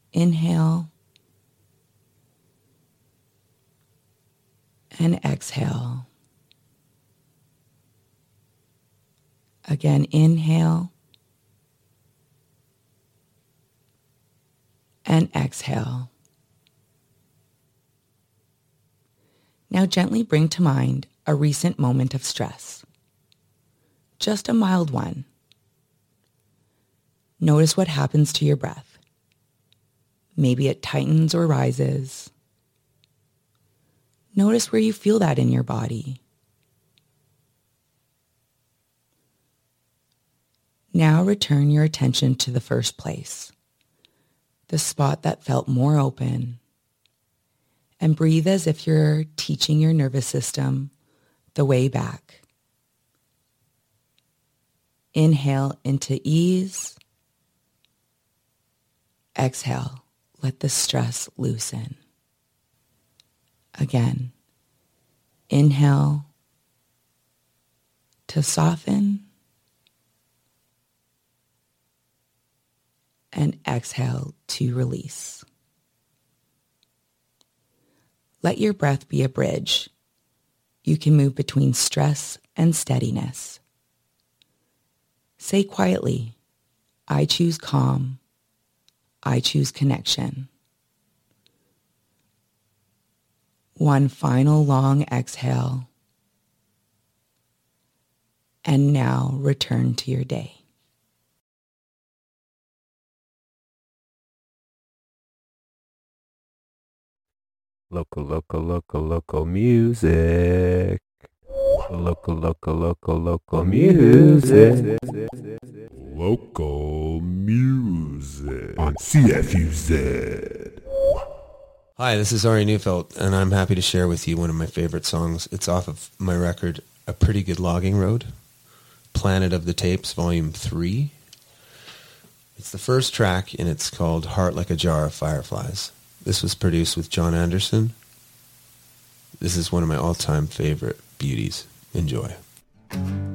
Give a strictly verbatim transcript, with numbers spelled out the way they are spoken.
Inhale and exhale. Again, inhale and exhale. Now gently bring to mind a recent moment of stress, just a mild one. Notice what happens to your breath. Maybe it tightens or rises. Notice where you feel that in your body. Now return your attention to the first place, the spot that felt more open, and breathe as if you're teaching your nervous system the way back. Inhale into ease. Exhale, let the stress loosen. Again, inhale to soften. And exhale to release. Let your breath be a bridge. You can move between stress and steadiness. Say quietly, I choose calm. I choose connection. One final long exhale. And now return to your day. Local, local, local, local music. Local, local, local, local music. Local music on C F U Z. Hi, this is Ari Neufeld, and I'm happy to share with you one of my favorite songs. It's off of my record, A Pretty Good Logging Road, Planet of the Tapes, Volume three. It's the first track, and it's called Heart Like a Jar of Fireflies. This was produced with John Anderson. This is one of my all-time favorite beauties. Enjoy.